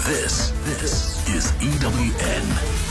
This is EWN.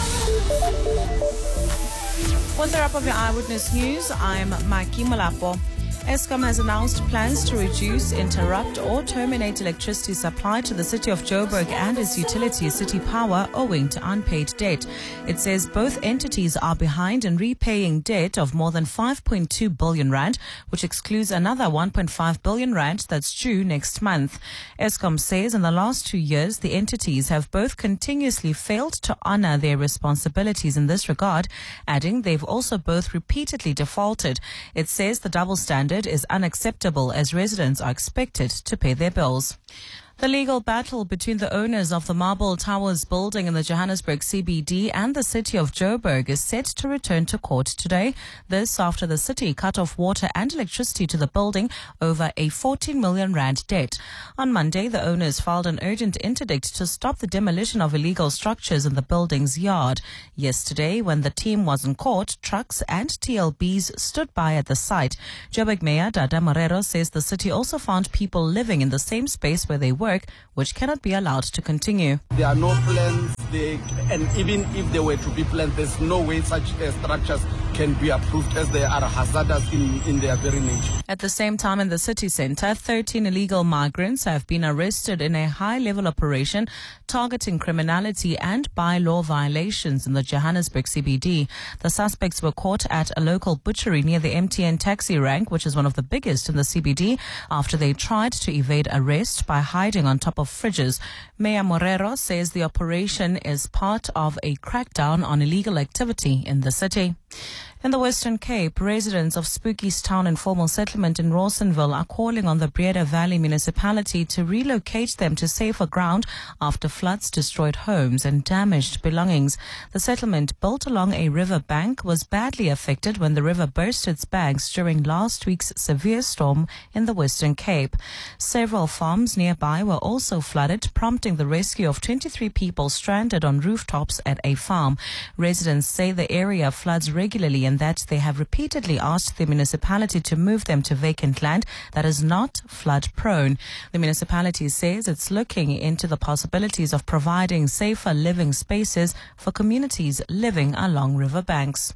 With the wrap of your Eyewitness News, I'm Maki Malapo. Eskom has announced plans to reduce, interrupt or terminate electricity supply to the city of Joburg and its utility City Power owing to unpaid debt. It says both entities are behind in repaying debt of more than 5.2 billion rand, which excludes another 1.5 billion rand that's due next month. Eskom says in the last 2 years, the entities have both continuously failed to honor their responsibilities in this regard, adding they've also both repeatedly defaulted. It says the double standard is unacceptable as residents are expected to pay their bills. The legal battle between the owners of the Marble Towers building in the Johannesburg CBD and the city of Joburg is set to return to court today. This after the city cut off water and electricity to the building over a 14 million rand debt. On Monday, the owners filed an urgent interdict to stop the demolition of illegal structures in the building's yard. Yesterday, when the team was in court, trucks and TLBs stood by at the site. Joburg Mayor Dada Morero says the city also found people living in the same space where they work, which cannot be allowed to continue. There are no plans, and even if there were to be plans, there's no way such structures can be approved as they are hazardous in their very nature. At the same time, in the city centre, 13 illegal migrants have been arrested in a high-level operation targeting criminality and bylaw violations in the Johannesburg CBD. The suspects were caught at a local butchery near the MTN taxi rank, which is one of the biggest in the CBD, after they tried to evade arrest by hiding on top of fridges. Mayor Morero says the operation is part of a crackdown on illegal activity in the city. In the Western Cape, residents of Spookies Town Informal Settlement in Rawsonville are calling on the Breda Valley municipality to relocate them to safer ground after floods destroyed homes and damaged belongings. The settlement, built along a river bank, was badly affected when the river burst its banks during last week's severe storm in the Western Cape. Several farms nearby were also flooded, prompting the rescue of 23 people stranded on rooftops at a farm. Residents say the area floods regularly and that they have repeatedly asked the municipality to move them to vacant land that is not flood prone. The municipality says it's looking into the possibilities of providing safer living spaces for communities living along riverbanks.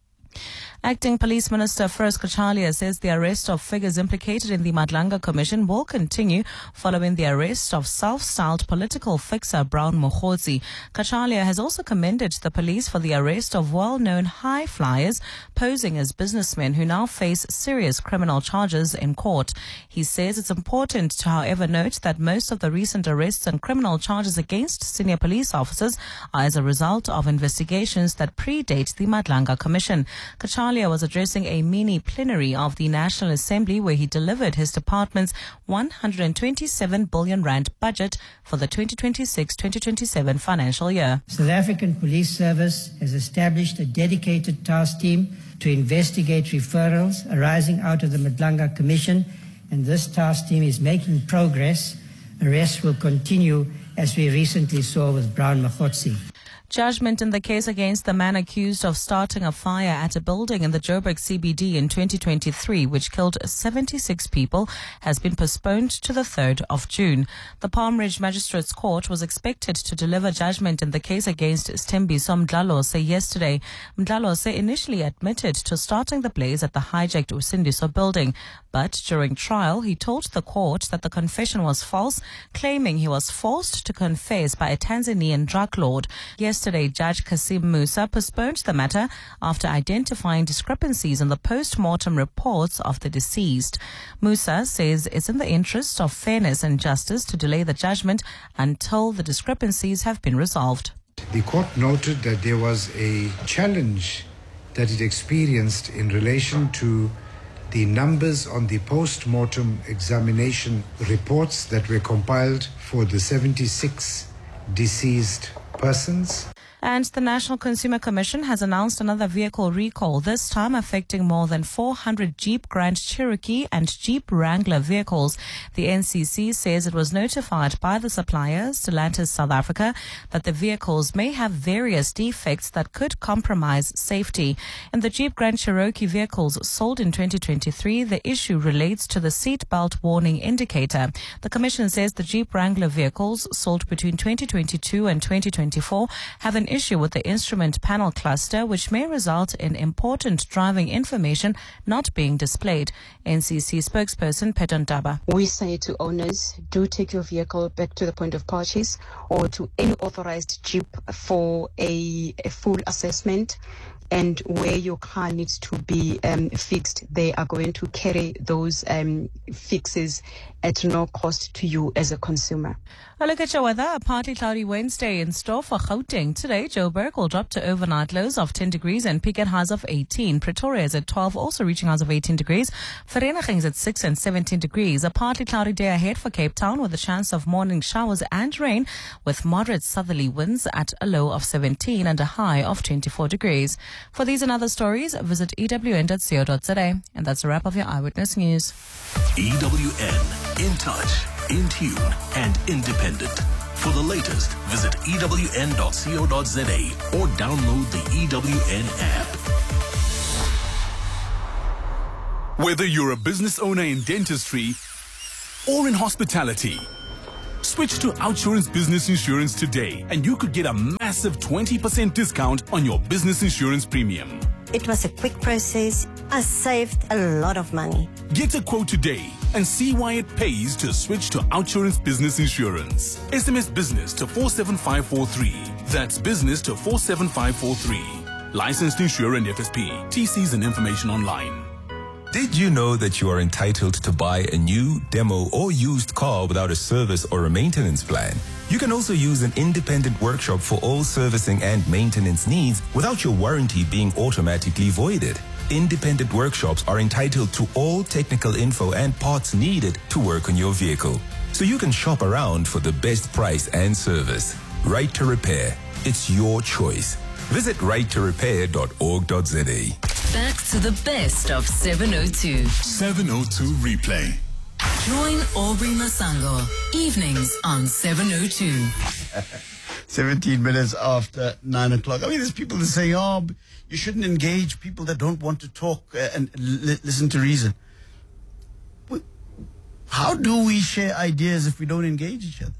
Acting Police Minister Firoz Kachalia says the arrest of figures implicated in the Madlanga Commission will continue following the arrest of self-styled political fixer Brown Mokgotsi. Kachalia has also commended the police for the arrest of well-known high flyers posing as businessmen who now face serious criminal charges in court. He says it's important to, however, note that most of the recent arrests and criminal charges against senior police officers are as a result of investigations that predate the Madlanga Commission. Kachalia was addressing a mini plenary of the National Assembly where he delivered his department's 127 billion rand budget for the 2026-2027 financial year. South African Police Service has established a dedicated task team to investigate referrals arising out of the Madlanga Commission, and this task team is making progress. Arrests will continue, as we recently saw with Brown Mokgotsi. Judgment in the case against the man accused of starting a fire at a building in the Joburg CBD in 2023, which killed 76 people, has been postponed to the 3rd of June. The Palm Ridge Magistrates Court was expected to deliver judgment in the case against Sthembiso Mdlalose yesterday. Mdlalose initially admitted to starting the blaze at the hijacked Usindiso building, but during trial, he told the court that the confession was false, claiming he was forced to confess by a Tanzanian drug lord. Yesterday, Judge Kasim Musa postponed the matter after identifying discrepancies in the post-mortem reports of the deceased. Musa says it's in the interest of fairness and justice to delay the judgment until the discrepancies have been resolved. The court noted that there was a challenge that it experienced in relation to the numbers on the post-mortem examination reports that were compiled for the 76 deceased persons. And the National Consumer Commission has announced another vehicle recall, this time affecting more than 400 Jeep Grand Cherokee and Jeep Wrangler vehicles. The NCC says it was notified by the suppliers, Stellantis South Africa, that the vehicles may have various defects that could compromise safety. In the Jeep Grand Cherokee vehicles sold in 2023, the issue relates to the seatbelt warning indicator. The Commission says the Jeep Wrangler vehicles sold between 2022 and 2024 have an issue with the instrument panel cluster, which may result in important driving information not being displayed. NCC spokesperson Peton Daba. We say to owners, do take your vehicle back to the point of purchase or to any authorized Jeep for a full assessment. And where your car needs to be fixed, they are going to carry those fixes at no cost to you as a consumer. A look at your weather. A partly cloudy Wednesday in store for Gauteng. Today, Joburg will drop to overnight lows of 10 degrees and peak at highs of 18. Pretoria is at 12, also reaching highs of 18 degrees. Vereeniging is at 6 and 17 degrees. A partly cloudy day ahead for Cape Town with a chance of morning showers and rain with moderate southerly winds at a low of 17 and a high of 24 degrees. For these and other stories, visit ewn.co.za. And that's a wrap of your Eyewitness News. EWN, in touch, in tune, and independent. For the latest, visit ewn.co.za or download the EWN app. Whether you're a business owner in dentistry or in hospitality, switch to Outsurance Business Insurance today and you could get a massive 20% discount on your business insurance premium. It was a quick process. I saved a lot of money. Get a quote today and see why it pays to switch to Outsurance Business Insurance. SMS business to 47543. That's business to 47543. Licensed insurer and FSP. TCs and information online. Did you know that you are entitled to buy a new, demo, or used car without a service or a maintenance plan? You can also use an independent workshop for all servicing and maintenance needs without your warranty being automatically voided. Independent workshops are entitled to all technical info and parts needed to work on your vehicle, so you can shop around for the best price and service. Right to Repair. It's your choice. Visit righttorepair.org.za. Back to the best of 702. 702 replay. Join Aubrey Masango. Evenings on 702. 17 minutes after 9 o'clock. I mean, there's people that say, oh, you shouldn't engage people that don't want to talk and listen to reason. How do we share ideas if we don't engage each other?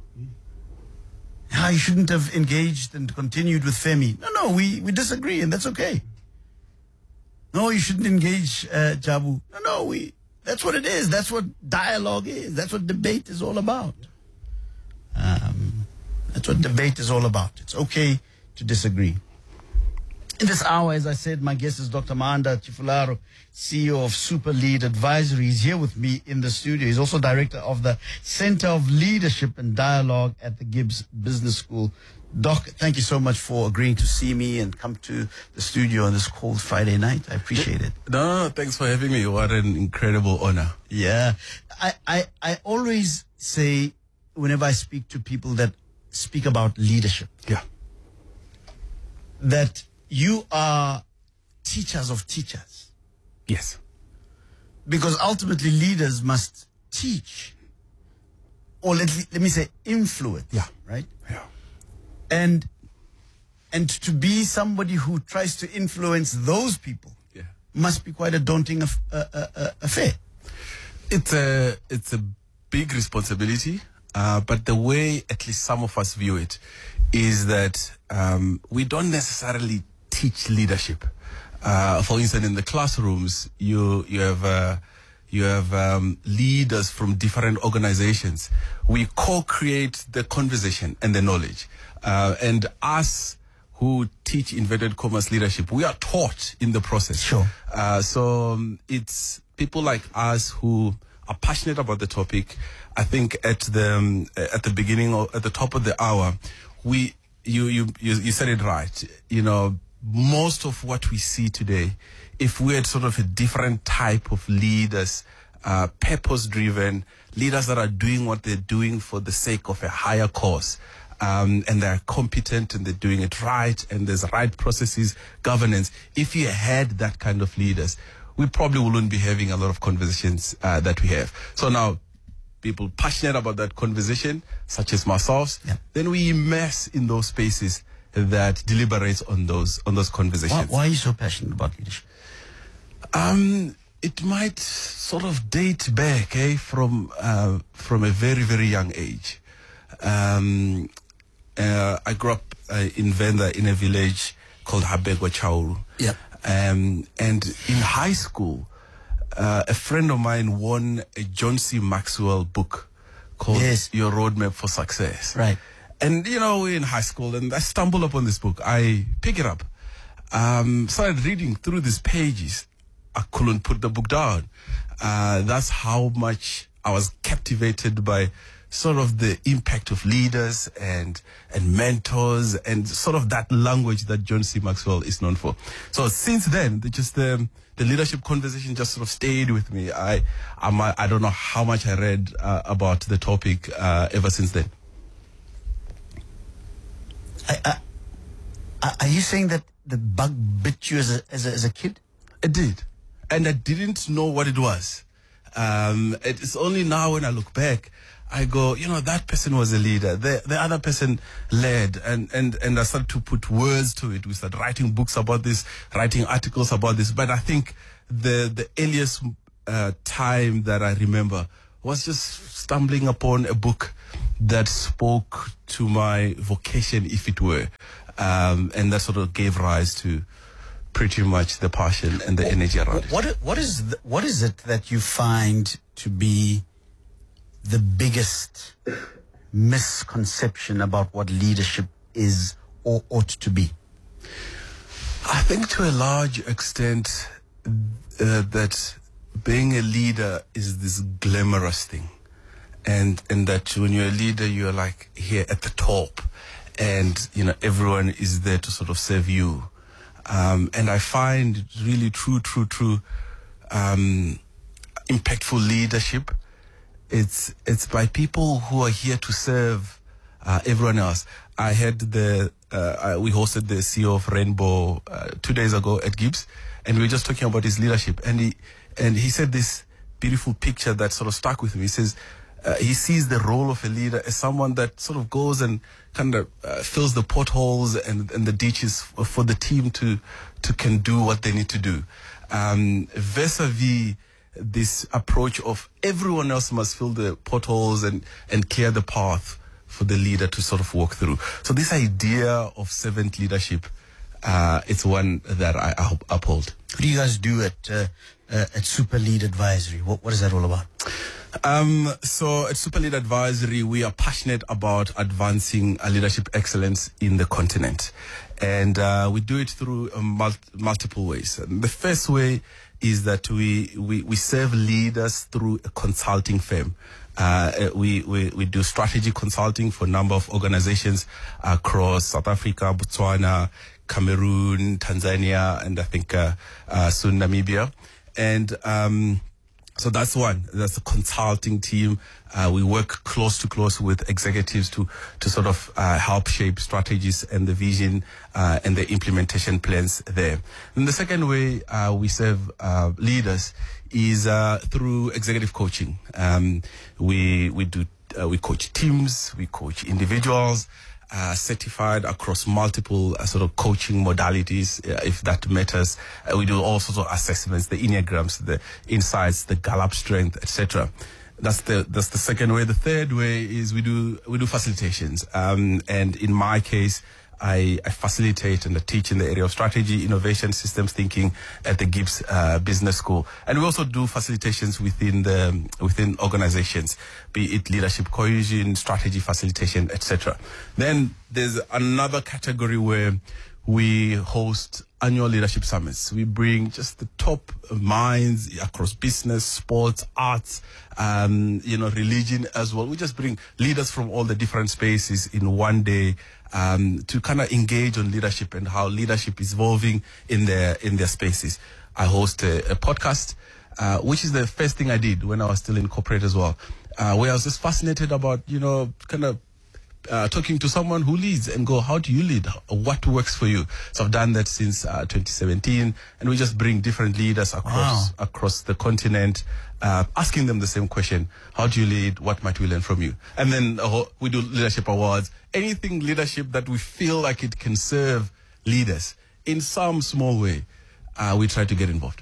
You shouldn't have engaged and continued with Femi. No, we disagree, and that's okay. No, you shouldn't engage Jabu. No, that's what it is. That's what dialogue is. That's what debate is all about. That's what debate is all about. It's okay to disagree. In this hour, as I said, my guest is Dr. Maanda Chifularo, CEO of Super Lead Advisory. He's here with me in the studio. He's also director of the Center of Leadership and Dialogue at the Gibbs Business School. Doc, thank you so much for agreeing to see me and come to the studio on this cold Friday night. I appreciate it. No, thanks for having me. What an incredible honor. Yeah. I always say, whenever I speak to people that speak about leadership, that you are teachers of teachers. Yes. Because ultimately leaders must teach, or let me say influence. Yeah. Right? Yeah. And to be somebody who tries to influence those people must be quite a daunting affair. It's a big responsibility, but the way at least some of us view it is that we don't necessarily teach leadership. For instance, in the classrooms, you have leaders from different organizations. We co-create the conversation and the knowledge. And us who teach inverted commas leadership, we are taught in the process. Sure. So it's people like us who are passionate about the topic. I think at the beginning or at the top of the hour, you said it right. You know, most of what we see today, if we had sort of a different type of leaders, purpose-driven leaders that are doing what they're doing for the sake of a higher cause, and they're competent and they're doing it right, and there's right processes, governance. If you had that kind of leaders, we probably wouldn't be having a lot of conversations that we have. So now, people passionate about that conversation, such as myself, then we immerse in those spaces that deliberates on those conversations. Why are you so passionate about leadership? It might sort of date back from a very, very young age. I grew up in Venda in a village called Habegwa Chauru. Yeah. And in high school, a friend of mine won a John C. Maxwell book called Your Roadmap for Success. Right. And, we're in high school, and I stumbled upon this book. I pick it up, started reading through these pages. I couldn't put the book down. That's how much I was captivated by sort of the impact of leaders and mentors and sort of that language that John C. Maxwell is known for. So since then, the leadership conversation just sort of stayed with me. I don't know how much I read about the topic ever since then. Are you saying that the bug bit you as a kid? It did. And I didn't know what it was. It's only now when I look back, I go, that person was a leader. The other person led, and I started to put words to it. We started writing books about this, writing articles about this. But I think the earliest time that I remember was just stumbling upon a book that spoke to my vocation, if it were, and that sort of gave rise to pretty much the passion and the energy around it. What is it that you find to be the biggest misconception about what leadership is or ought to be? I think to a large extent that being a leader is this glamorous thing, and that when you're a leader, you're like here at the top, and everyone is there to sort of serve you. And I find really true impactful leadership. It's by people who are here to serve everyone else. I had we hosted the CEO of Rainbow 2 days ago at Gibbs, and we were just talking about his leadership. And he said this beautiful picture that sort of stuck with me. He says he sees the role of a leader as someone that sort of goes and kind of fills the potholes and the ditches for the team to can do what they need to do. Vis-a-vis this approach of everyone else must fill the potholes and clear the path for the leader to sort of walk through. So this idea of servant leadership, it's one that I uphold. What do you guys do at Super Lead Advisory? What is that all about? So at Super Lead Advisory, we are passionate about advancing leadership excellence in the continent. And we do it through multiple ways. The first way is that we serve leaders through a consulting firm. We do strategy consulting for a number of organizations across South Africa, Botswana, Cameroon, Tanzania, and I think soon Namibia. And so that's one. That's the consulting team. We work close with executives to sort of help shape strategies and the vision and the implementation plans there. And the second way we serve leaders is through executive coaching. We coach teams, we coach individuals, certified across multiple sort of coaching modalities, if that matters. We do all sorts of assessments, the Enneagrams, the insights, the Gallup strength, etc. That's the second way. The third way is we do facilitations. And in my case, I facilitate and I teach in the area of strategy, innovation, systems thinking at the Gibbs Business School. And we also do facilitations within organizations, be it leadership cohesion, strategy facilitation, etc. Then there's another category where we host annual leadership summits. We bring just the top minds across business, sports, arts, religion as well. We just bring leaders from all the different spaces in one day to kind of engage on leadership and how leadership is evolving in their spaces. I host a podcast, which is the first thing I did when I was still in corporate as well, where I was just fascinated about, kind of talking to someone who leads and go, how do you lead? What works for you? So I've done that since 2017, and we just bring different leaders across the continent, asking them the same question: how do you lead? What might we learn from you? And then we do leadership awards. Anything leadership that we feel like it can serve leaders in some small way, we try to get involved.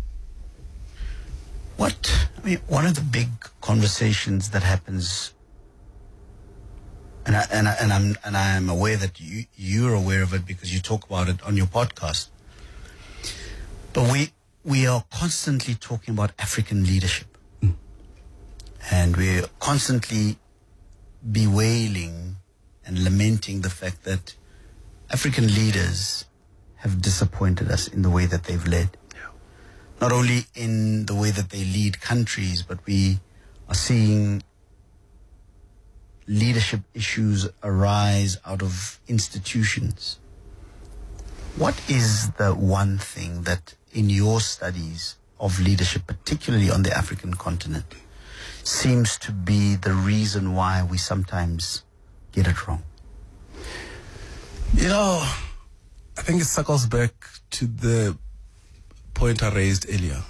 One of the big conversations that happens, and I am aware that you're aware of it because you talk about it on your podcast. But we are constantly talking about African leadership, and we're constantly bewailing and lamenting the fact that African leaders have disappointed us in the way that they've led. Not only in the way that they lead countries, but we are seeing leadership issues arise out of institutions. What is the one thing that in your studies of leadership, particularly on the African continent, seems to be the reason why we sometimes get it wrong? I think it circles back to the point I raised earlier.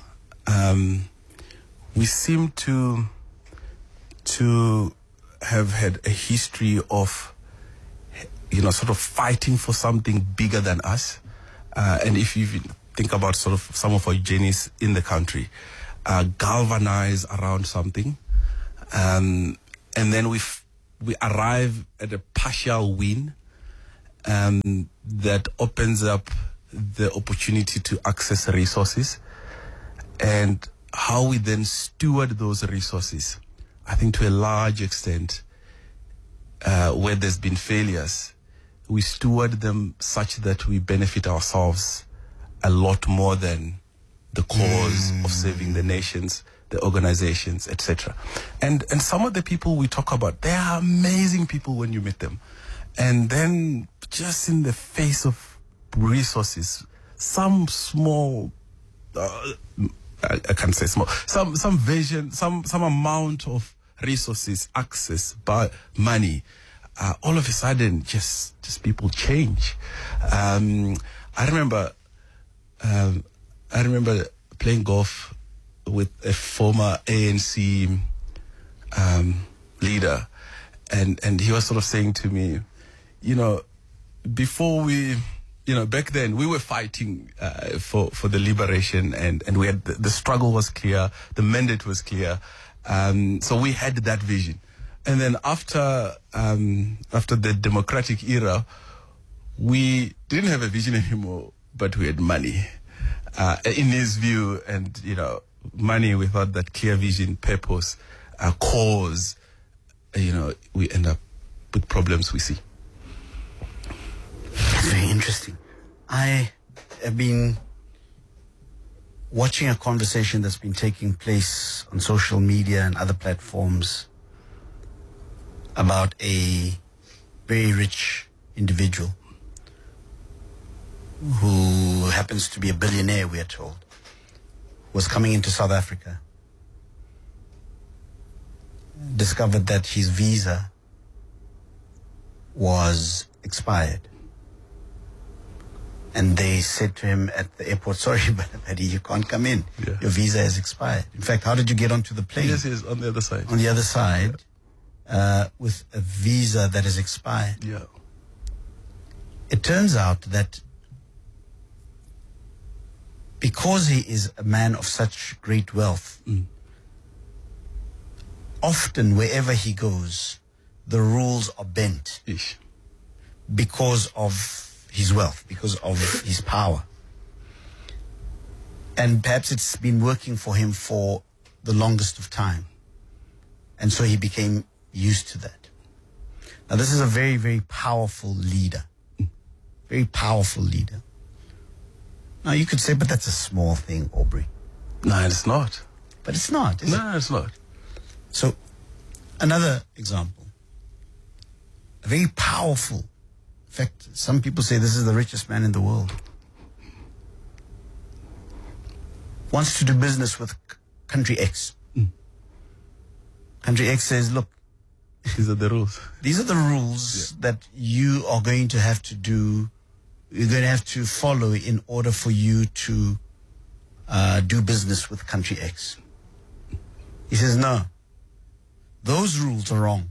We seem to have had a history of, sort of fighting for something bigger than us. And if you think about sort of some of our journeys in the country, galvanize around something, and then we arrive at a partial win that opens up the opportunity to access resources, and how we then steward those resources. I think to a large extent, where there's been failures, we steward them such that we benefit ourselves a lot more than the cause of saving the nations, the organizations, etc. And some of the people we talk about, they are amazing people when you meet them. And then just in the face of resources, some small, I can't say small, some vision, some amount of resources, access, money, all of a sudden, just people change. I remember playing golf with a former ANC leader, and he was sort of saying to me, before we, back then we were fighting for the liberation, and we had the struggle was clear, the mandate was clear, so we had that vision. And then after the democratic era, we didn't have a vision anymore, but we had money. In his view, and money without that clear vision, purpose, cause, we end up with problems we see. That's very interesting. I have been watching a conversation that's been taking place on social media and other platforms about a very rich individual who happens to be a billionaire, we are told, was coming into South Africa, discovered that his visa was expired. And they said to him at the airport, sorry, but you can't come in. Yeah. Your visa has expired. In fact, how did you get onto the plane? Yes, yes, on the other side. On the other side, with a visa that is expired. Yeah. It turns out that because he is a man of such great wealth, often wherever he goes, the rules are bent. Ish. Because of his wealth, because of his power. And perhaps it's been working for him for the longest of time. And so he became used to that. Now this is a very, very powerful leader. Very powerful leader. Now you could say, but that's a small thing, Aubrey. No, it's not. But it's not, is it? No, it's not. So, another example. A very powerful, in fact, some people say this is the richest man in the world. Wants to do business with country X. Country X says, look, These are the rules. These are the rules that you are going to have to do. You're going to have to follow in order for you to do business with country X. He says, no, those rules are wrong.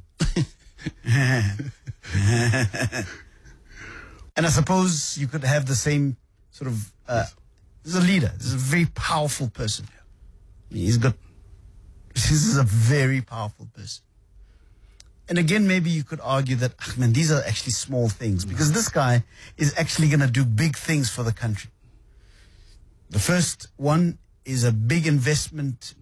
And I suppose you could have the same sort of, this is a leader. This is a very powerful person. This is a very powerful person. And again, maybe you could argue that, man, these are actually small things, because this guy is actually going to do big things for the country. The first one is a big investment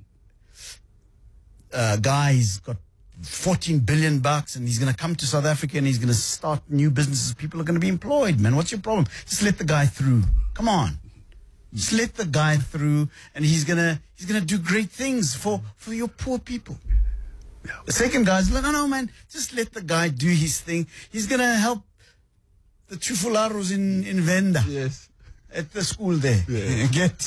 guy. He's got $14 billion and he's going to come to South Africa and he's going to start new businesses. People are going to be employed, man. What's your problem? Just let the guy through. Come on. Just let the guy through, and he's gonna do great things for your poor people. Yeah. The second guy's like, no, man, just let the guy do his thing. He's gonna help the Chufularos in Venda. Yes. At the school there. Yeah.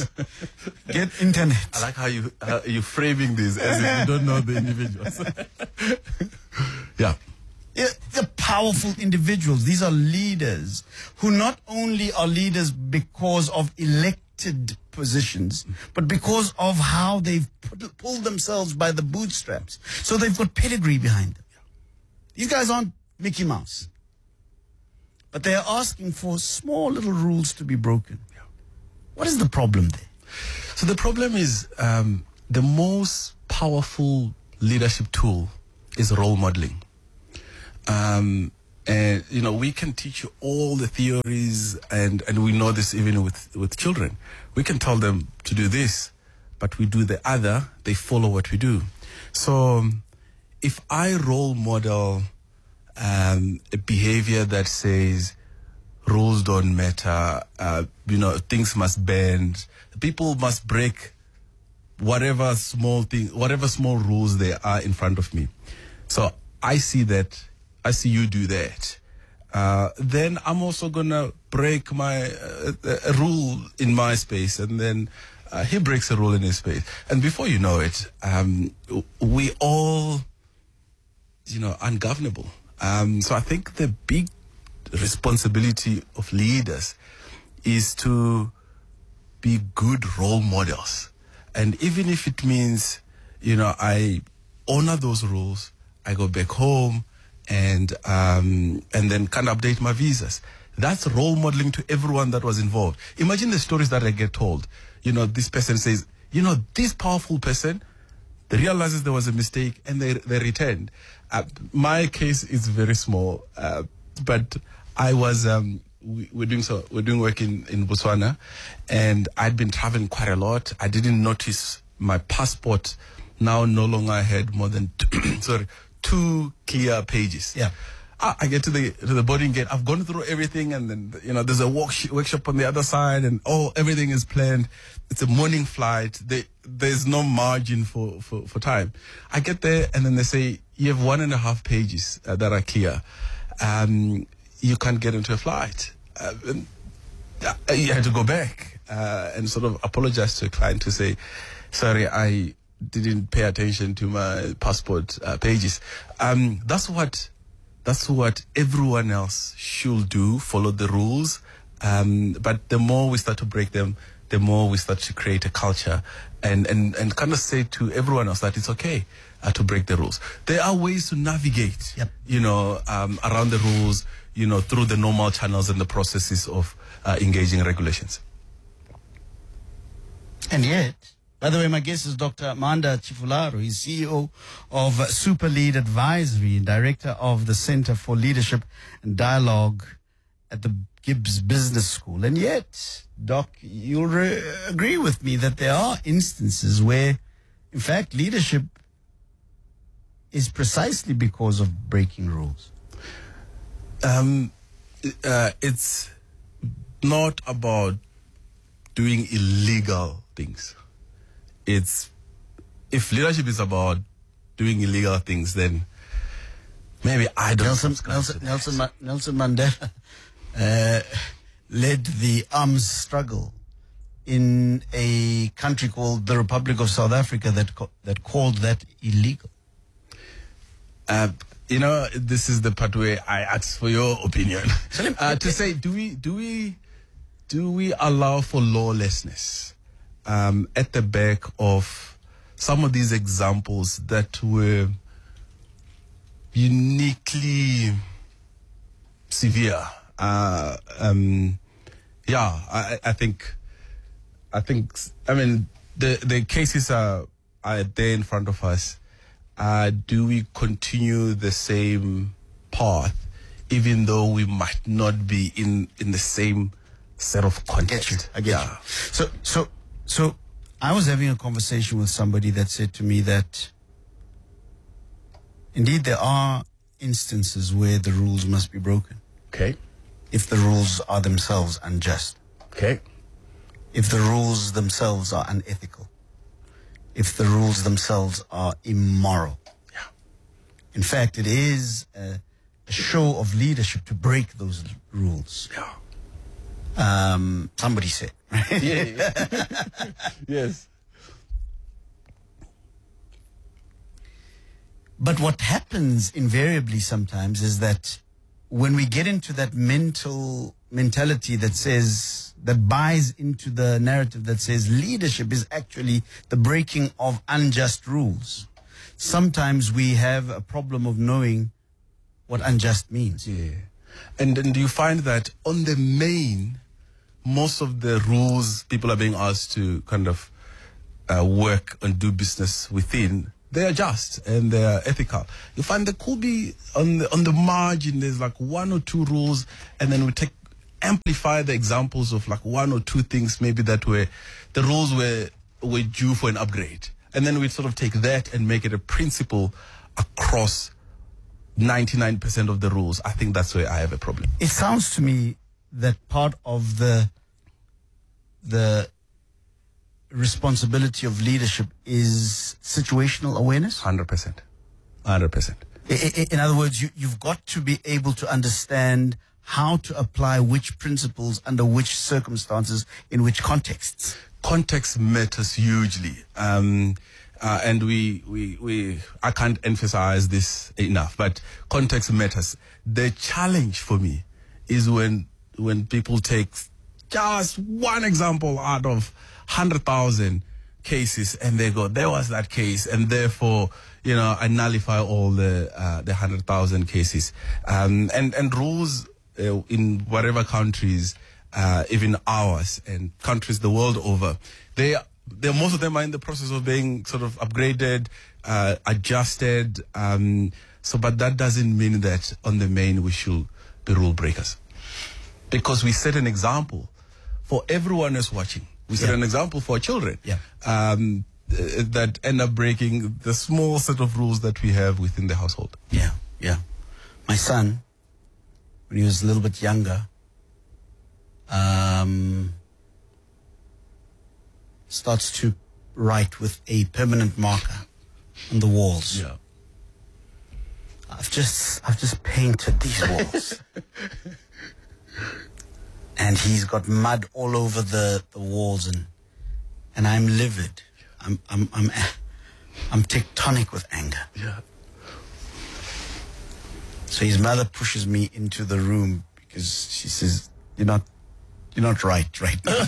Get internet. I like how you framing this as if you don't know the individuals. Yeah. They're powerful individuals. These are leaders who not only are leaders because of elected positions, but because of how they've pulled themselves by the bootstraps. So they've got pedigree behind them. These guys aren't Mickey Mouse. But they are asking for small little rules to be broken. What is the problem there? So the problem is the most powerful leadership tool is role modeling. And, you know, we can teach you all the theories, and we know this even with children. We can tell them to do this, but we do the other, they follow what we do. So if I role model a behavior that says rules don't matter, you know, things must bend, people must break whatever small rules there are in front of me. So I see you do that. Then I'm also gonna break my a rule in my space, and then he breaks a rule in his space, and before you know it, we all, you know, ungovernable. So I think the big responsibility of leaders is to be good role models, and even if it means, you know, I honor those rules, I go back home and then can update my visas. That's role modeling to everyone that was involved. Imagine the stories that I get told. You know, this person says, you know, this powerful person, they realizes there was a mistake and they returned. My case is very small, but I was we're doing work in Botswana, and I'd been traveling quite a lot. I didn't notice my passport now no longer had more than two clear pages. Yeah. I get to the boarding gate. I've gone through everything, and then, you know, there's a workshop on the other side, and everything is planned. It's a morning flight. There's no margin for time. I get there, and then they say, you have 1.5 pages that are clear. You can't get into a flight. You had to go back and sort of apologize to a client to say, sorry, I didn't pay attention to my passport pages. That's what everyone else should do, follow the rules. But the more we start to break them, the more we start to create a culture and kind of say to everyone else that it's okay to break the rules. There are ways to navigate, you know, around the rules, you know, through the normal channels and the processes of engaging regulations. And yet, by the way, my guest is Dr. Maanda Chifularo. He's CEO of Super Lead Advisory, Director of the Center for Leadership and Dialogue at the Gibbs Business School. And yet, Doc, you'll agree with me that there are instances where, in fact, leadership is precisely because of breaking rules. It's not about doing illegal things. If leadership is about doing illegal things, then maybe I don't. Nelson Mandela led the arms struggle in a country called the Republic of South Africa that called that illegal. You know, this is the part where I ask for your opinion. To say, do we allow for lawlessness at the back of some of these examples that were uniquely severe? I think, the cases are there in front of us. Do we continue the same path, even though we might not be in the same set of context? I get you. So I was having a conversation with somebody that said to me that indeed there are instances where the rules must be broken. Okay. If the rules are themselves unjust. Okay. If the rules themselves are unethical. If the rules themselves are immoral. Yeah. In fact, it is a show of leadership to break those rules. Yeah. Somebody said, right? Yeah. Yes. But what happens invariably sometimes is that when we get into that mentality that buys into the narrative that says leadership is actually the breaking of unjust rules, sometimes we have a problem of knowing what unjust means. Yeah. And do you find that on the main, most of the rules people are being asked to kind of work and do business within, they are just and they are ethical. You find there could be on the margin, there's like one or two rules, and then we amplify the examples of like one or two things maybe that were the rules were due for an upgrade, and then we sort of take that and make it a principle across 99% of the rules. I think that's where I have a problem. It sounds to me that part of the responsibility of leadership is situational awareness. 100%. 100%. In other words, you've got to be able to understand how to apply which principles under which circumstances in which contexts. Context matters hugely. And I can't emphasize this enough, but context matters. The challenge for me is when people take just one example out of 100,000 cases and they go, there was that case, and therefore, I nullify all the 100,000 cases. And rules in whatever countries, even ours and countries the world over, most of them are in the process of being sort of upgraded, adjusted. But that doesn't mean that on the main we should be rule breakers, because we set an example for everyone who's watching. We set an example for our children that end up breaking the small set of rules that we have within the household. Yeah. My son, when he was a little bit younger, starts to write with a permanent marker on the walls. Yeah. I've just painted these walls. And he's got mud all over the walls, and I'm livid. I'm tectonic with anger. Yeah. So his mother pushes me into the room because she says, "You're not right now."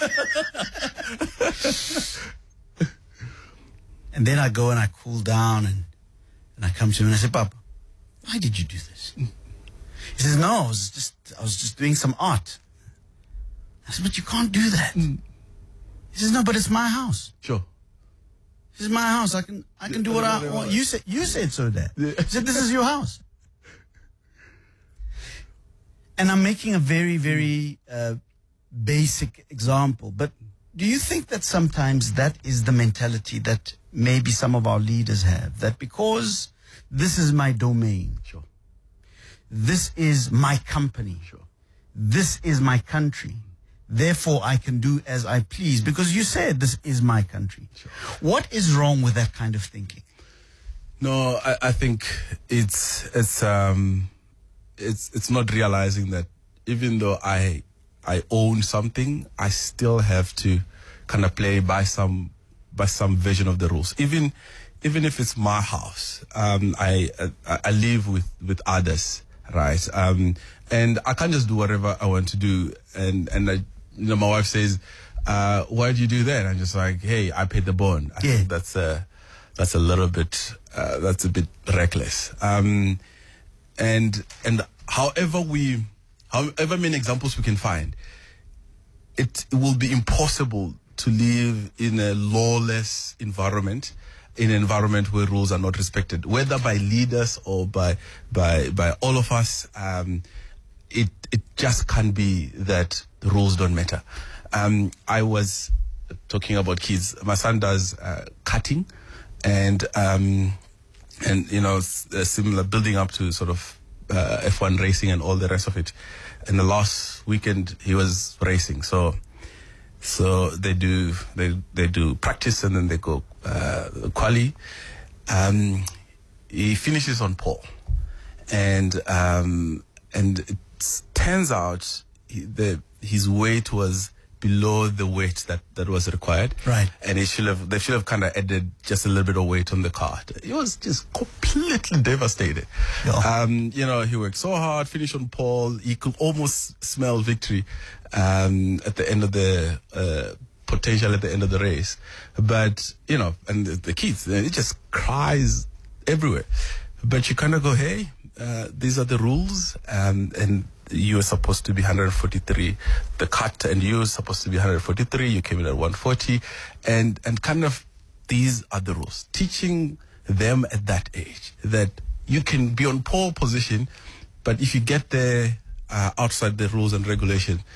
And then I go and I cool down and I come to him and I say, "Papa, why did you do this?" He says, "No, I was just doing some art." I said, "But you can't do that." He says, "No, but it's my house." Sure. This is my house. I can do what I want. You said so, Dad. He said, "This is your house." And I'm making a very, very basic example. But do you think that sometimes that is the mentality that maybe some of our leaders have? That because this is my domain. Sure. This is my company. Sure. This is my country. Therefore, I can do as I please, because you said this is my country. Sure. What is wrong with that kind of thinking? No, I think it's not realizing that even though I own something, I still have to kind of play by some version of the rules. Even even if it's my house, I live with others, right? And I can't just do whatever I want to do. And I, my wife says, why do you do that? I'm just like, hey, I paid the bond. I think that's a little bit, that's a bit reckless. And however many examples we can find, it will be impossible to live in a lawless environment, in an environment where rules are not respected, whether by leaders or by all of us. It just can't be that the rules don't matter. I was talking about kids. My son does cutting, and similar, building up to sort of F1 racing and all the rest of it. And the last weekend he was racing, so they do practice and then they go quali. He finishes on pole, and it turns out his weight was below the weight that was required. Right. And they should have kind of added just a little bit of weight on the car. He was just completely devastated. Yeah. He worked so hard, finished on pole. He could almost smell victory at the end of the potential at the end of the race. But, and the kids, it just cries everywhere. But you kind of go, hey, these are the rules, and you were supposed to be 143, the cut, and you were supposed to be 143, you came in at 140, and kind of these are the rules. Teaching them at that age that you can be on pole position, but if you get there outside the rules and regulation,